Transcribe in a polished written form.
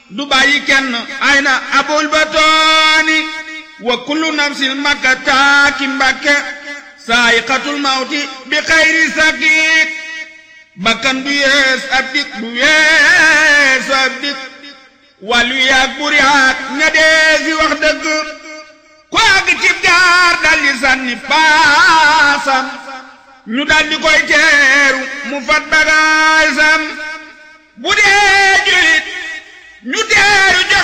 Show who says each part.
Speaker 1: du bàyyi kenn ay na abul batooni wa kullu nafsin makkataaki mbakke saayiqatul mawti bi xayri sakiik bakkan du yees ab dik du yeesu ab dik wàllu yaag buri haak ña dee fi wax dëgg ko àgg cib gaar daldi sànni paasam ñu daldi koy teeru mu fat bagaasam bu dee julit ñu teeru